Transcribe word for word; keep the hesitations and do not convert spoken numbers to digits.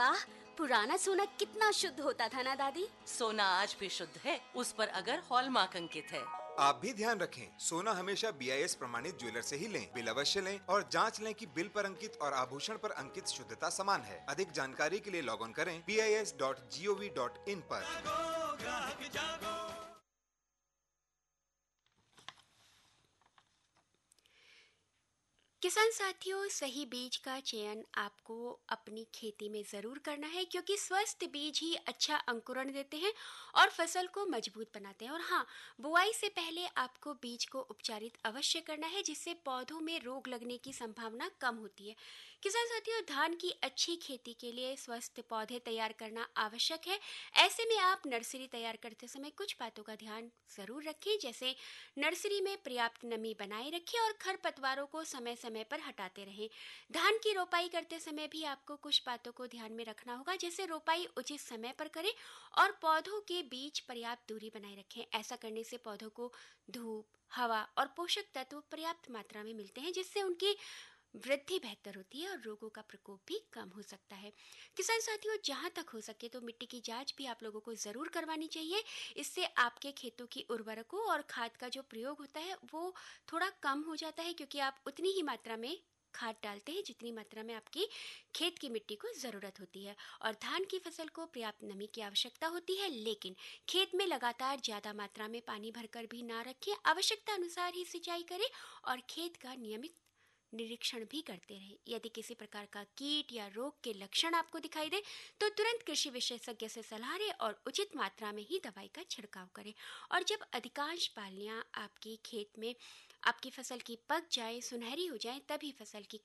वाह, पुराना सोना कितना शुद्ध होता था ना दादी। सोना आज भी शुद्ध है, उस पर अगर हॉलमार्क अंकित है। आप भी ध्यान रखें, सोना हमेशा बी आई एस प्रमाणित ज्वेलर से ही लें। बिल अवश्य लें और जांच लें कि बिल पर अंकित और आभूषण पर अंकित शुद्धता समान है। अधिक जानकारी के लिए लॉग ऑन करें B I S dot G O V dot in पर। किसान साथियों, सही बीज का चयन आपको अपनी खेती में ज़रूर करना है, क्योंकि स्वस्थ बीज ही अच्छा अंकुरण देते हैं और फसल को मजबूत बनाते हैं। और हाँ, बुआई से पहले आपको बीज को उपचारित अवश्य करना है, जिससे पौधों में रोग लगने की संभावना कम होती है। किसान साथियों, धान की अच्छी खेती के लिए स्वस्थ पौधे तैयार करना आवश्यक है। ऐसे में आप नर्सरी तैयार करते समय कुछ बातों का ध्यान ज़रूर रखें, जैसे नर्सरी में पर्याप्त नमी बनाए रखें और खरपतवारों को समय समय समय पर हटाते रहें। धान की रोपाई करते समय भी आपको कुछ बातों को ध्यान में रखना होगा, जैसे रोपाई उचित समय पर करें और पौधों के बीच पर्याप्त दूरी बनाए रखें। ऐसा करने से पौधों को धूप, हवा और पोषक तत्व पर्याप्त मात्रा में मिलते हैं, जिससे उनकी वृद्धि बेहतर होती है और रोगों का प्रकोप भी कम हो सकता है। किसान साथियों, जहां तक हो सके तो मिट्टी की जांच भी आप लोगों को ज़रूर करवानी चाहिए। इससे आपके खेतों की उर्वरकों और खाद का जो प्रयोग होता है वो थोड़ा कम हो जाता है, क्योंकि आप उतनी ही मात्रा में खाद डालते हैं जितनी मात्रा में आपकी खेत की मिट्टी को ज़रूरत होती है। और धान की फसल को पर्याप्त नमी की आवश्यकता होती है, लेकिन खेत में लगातार ज़्यादा मात्रा में पानी भरकर भी ना रखें। आवश्यकता अनुसार ही सिंचाई करें और खेत का नियमित निरीक्षण भी करते रहें। यदि किसी प्रकार का कीट या रोग के लक्षण आपको दिखाई दे तो तुरंत कृषि विशेषज्ञ से सलाह लें और उचित मात्रा में ही दवाई का छिड़काव करें। और जब अधिकांश बालियां आपकी खेत में आपकी फसल की पक जाए, सुनहरी हो जाए, तभी फसल की